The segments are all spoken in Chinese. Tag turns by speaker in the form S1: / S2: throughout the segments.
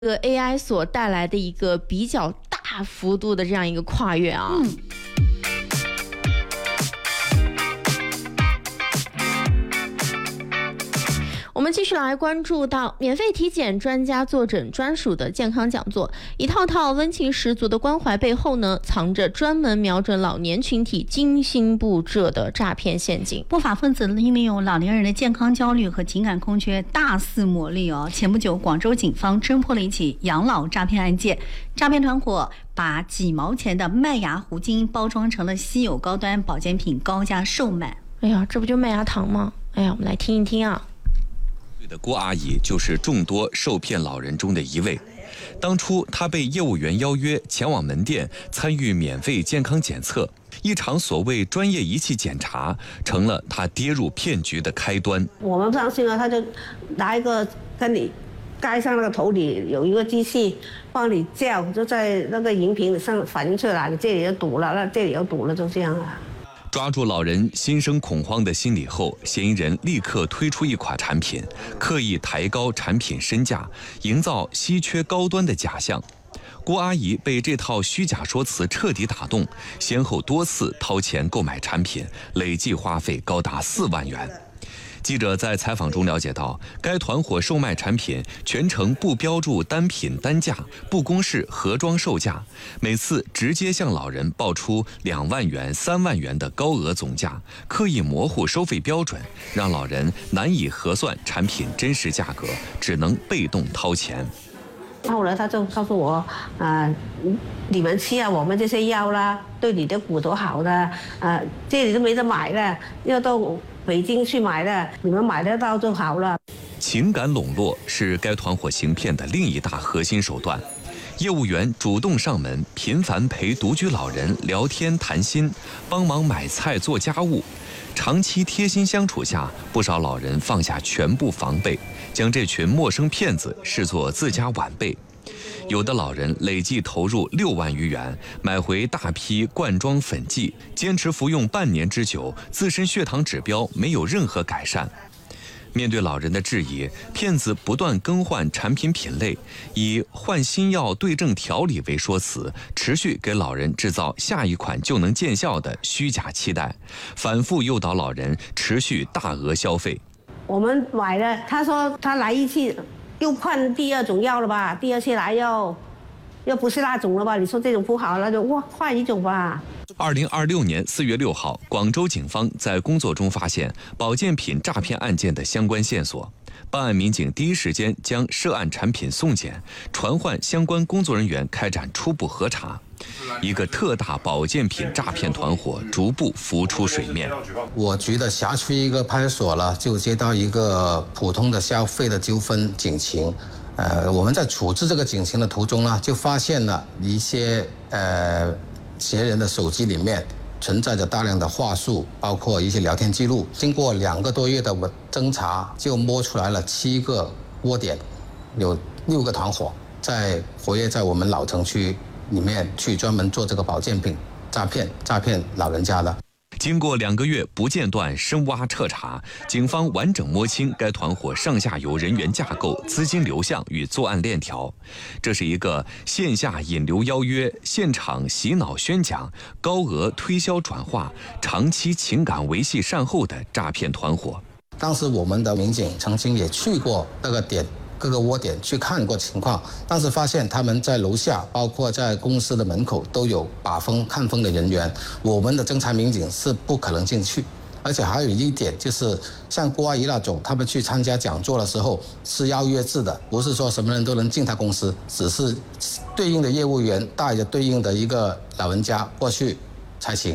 S1: AI 所带来的一个比较大幅度的这样一个跨越啊。我们继续来关注到免费体检专家坐诊专属的健康讲座，一套套温情十足的关怀背后呢，藏着专门瞄准老年群体精心布设的诈骗陷阱。
S2: 不法分子利用老年人的健康焦虑和情感空缺大肆牟利哦。前不久，广州警方侦破了一起养老诈骗案件，诈骗团伙把几毛钱的麦芽糊精包装成了稀有高端保健品，高价售卖。
S1: 哎呀，这不就麦芽糖吗？哎呀，我们来听一听啊。
S3: 的郭阿姨就是众多受骗老人中的一位。当初她被业务员邀约前往门店参与免费健康检测，一场所谓专业仪器检查成了她跌入骗局的开端。
S4: 我们不相信啊，他就拿一个跟你盖上那个头里有一个机器帮你叫，就在那个荧屏上反映出来，你这里又堵了，那这里又堵了，就这样啊。
S3: 抓住老人心生恐慌的心理后，嫌疑人立刻推出一款产品，刻意抬高产品身价，营造稀缺高端的假象。郭阿姨被这套虚假说辞彻底打动，先后多次掏钱购买产品，累计花费高达4万元。记者在采访中了解到，该团伙售卖产品全程不标注单品单价，不公示盒装售价，每次直接向老人报出2万元、3万元的高额总价，刻意模糊收费标准，让老人难以核算产品真实价格，只能被动掏钱。
S4: 后来他就告诉我，你们吃我们这些药啦，对你的骨头好的，这里都没得买了，要到北京去买了，你们买得到就好了。
S3: 情感笼络是该团伙行骗的另一大核心手段。业务员主动上门，频繁陪独居老人聊天谈心，帮忙买菜做家务。长期贴心相处下，不少老人放下全部防备，将这群陌生骗子视作自家晚辈。有的老人累计投入6万余元，买回大批罐装粉剂，坚持服用半年之久，自身血糖指标没有任何改善。面对老人的质疑，骗子不断更换产品品类，以换新药对症调理为说辞，持续给老人制造下一款就能见效的虚假期待，反复诱导老人持续大额消费。
S4: 我们买了，他说他来一次又换第2种药了吧，第2次来又不是那种了吧？你说这种不好，那就换一种吧。
S3: 2026年4月6号，广州警方在工作中发现保健品诈骗案件的相关线索，办案民警第一时间将涉案产品送检，传唤相关工作人员开展初步核查。一个特大保健品诈骗团伙逐步浮出水面。
S5: 我局的辖区一个派出所了，就接到一个普通的消费的纠纷警情。我们在处置这个警情的途中呢，就发现了一些嫌疑人的手机里面存在着大量的话术，包括一些聊天记录。经过2个多月的侦查，就摸出来了7个窝点，有6个团伙活跃在我们老城区里面，去专门做这个保健品诈骗老人家的。
S3: 经过2个月不间断深挖彻查，警方完整摸清该团伙上下游人员架构、资金流向与作案链条。这是一个线下引流邀约、现场洗脑宣讲、高额推销转化、长期情感维系善后的诈骗团伙。
S5: 当时我们的民警曾经也去过那个点，各个窝点去看过情况，当时发现他们在楼下，包括在公司的门口都有把风看风的人员，我们的侦查民警是不可能进去。而且还有一点就是，像郭阿姨那种，他们去参加讲座的时候是邀约制的，不是说什么人都能进他公司，只是对应的业务员带着对应的一个老人家过去才行。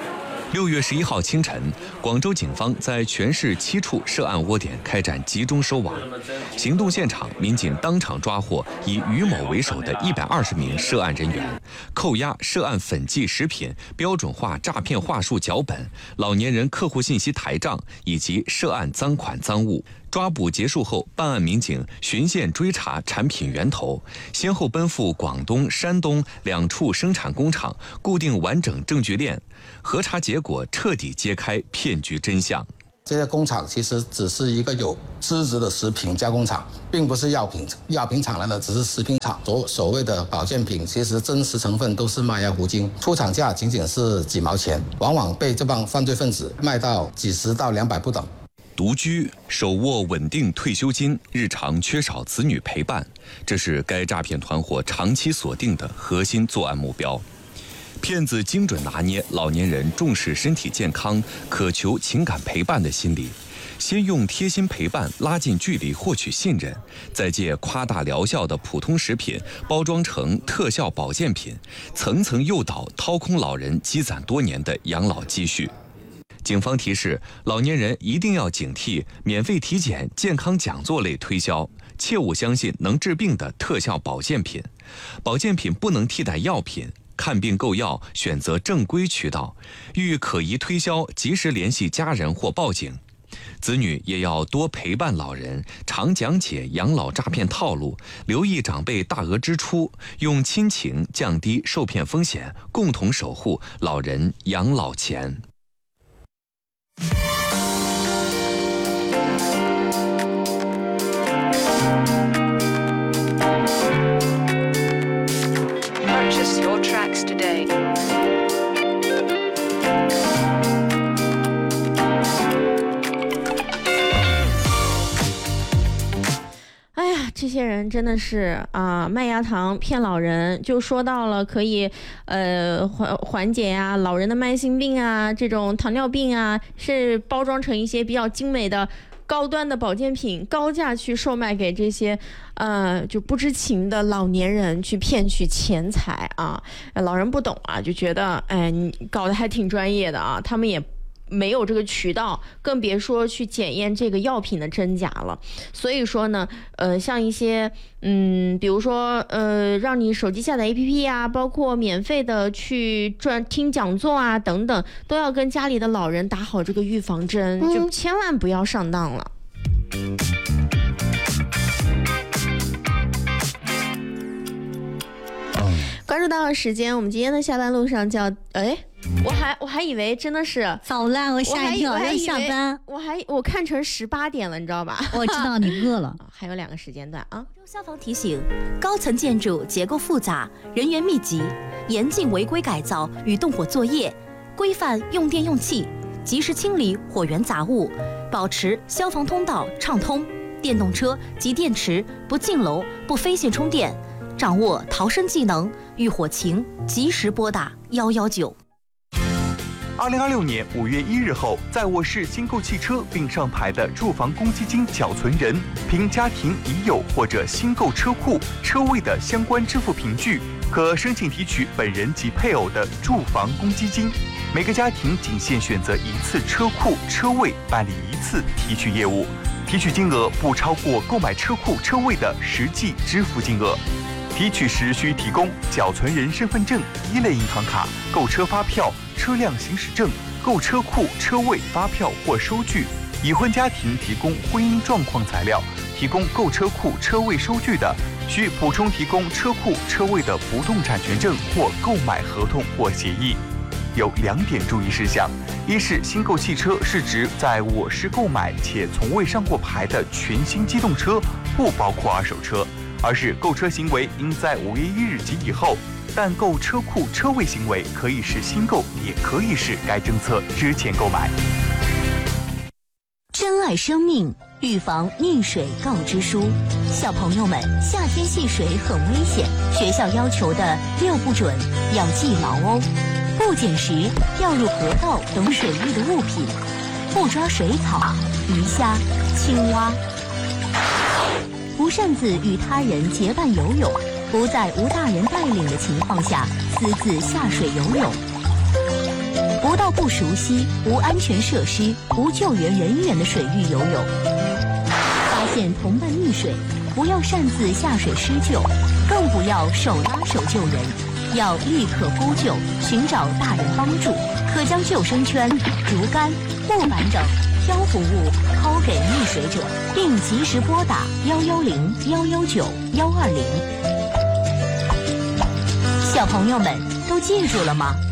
S3: 6月11号清晨，广州警方在全市7处涉案窝点开展集中收网。行动现场，民警当场抓获以于某为首的120名涉案人员，扣押涉案粉剂食品、标准化诈骗话术脚本、老年人客户信息台账以及涉案赃款赃物。抓捕结束后，办案民警循线追查产品源头，先后奔赴广东、山东2处生产工厂，固定完整证据链。核查结果彻底揭开骗局真相。
S5: 这些工厂其实只是一个有资质的食品加工厂，并不是药品厂来的，只是食品厂。所谓的保健品，其实真实成分都是麦芽糊精，出厂价仅仅是几毛钱，往往被这帮犯罪分子卖到几十到200不等。
S3: 独居、手握稳定退休金，日常缺少子女陪伴，这是该诈骗团伙长期锁定的核心作案目标。骗子精准拿捏老年人重视身体健康、渴求情感陪伴的心理，先用贴心陪伴拉近距离获取信任，再借夸大疗效的普通食品包装成特效保健品，层层诱导掏空老人积攒多年的养老积蓄。警方提示，老年人一定要警惕免费体检、健康讲座类推销，切勿相信能治病的特效保健品。保健品不能替代药品，看病购药选择正规渠道，遇可疑推销及时联系家人或报警。子女也要多陪伴老人，常讲解养老诈骗套路，留意长辈大额支出，用亲情降低受骗风险，共同守护老人养老钱。
S6: Purchase your tracks today.
S1: 哎呀，这些人真的是麦芽糖骗老人，就说到了可以缓解呀老人的慢性病啊，这种糖尿病啊，是包装成一些比较精美的高端的保健品，高价去售卖给这些就不知情的老年人，去骗取钱财啊。老人不懂啊，就觉得你搞得还挺专业的啊，他们也没有这个渠道，更别说去检验这个药品的真假了。所以说呢，像一些比如说让你手机下载 APP 啊，包括免费的去听讲座啊等等，都要跟家里的老人打好这个预防针，就千万不要上当了。关注到了时间，我们今天的下班路上叫我还以为真的是
S2: 早啦，我吓一跳，要下班。
S1: 我看成18点了，你知道吧？
S2: 我知道你饿了。
S1: 还有2个时间段啊。
S7: 消防提醒：高层建筑结构复杂，人员密集，严禁违规改造与动火作业，规范用电用气，及时清理火源杂物，保持消防通道畅通。电动车及电池不进楼、不飞线充电，掌握逃生技能，遇火情及时拨打119。
S8: 2026年5月1日后，在我市新购汽车并上牌的住房公积金缴存人，凭家庭已有或者新购车库车位的相关支付凭据，可申请提取本人及配偶的住房公积金。每个家庭仅限选择一次车库车位办理一次提取业务，提取金额不超过购买车库车位的实际支付金额。提取时需提供缴存人身份证、1类银行卡、购车发票、车辆行驶证、购车库车位发票或收据。已婚家庭提供婚姻状况材料，提供购车库车位收据的，需补充提供车库车位的不动产权证或购买合同或协议。有2点注意事项：一是新购汽车是指在我市购买且从未上过牌的全新机动车，不包括二手车。2是购车行为应在5月1日及以后，但购车库车位行为可以是新购，也可以是该政策之前购买。
S7: 珍爱生命，预防溺水告知书。小朋友们，夏天戏水很危险，学校要求的6不准要记牢哦。不捡拾掉入河道等水域的物品，不抓水草、鱼虾、青蛙，不擅自与他人结伴游泳，不在无大人带领的情况下私自下水游泳，不到不熟悉、无安全设施、无救援人员的水域游泳。发现同伴溺水，不要擅自下水施救，更不要手拉手救人，要立刻呼救，寻找大人帮助。可将救生圈、竹竿、木板等漂浮物抛给溺水者，并及时拨打110、119、120。小朋友们都记住了吗？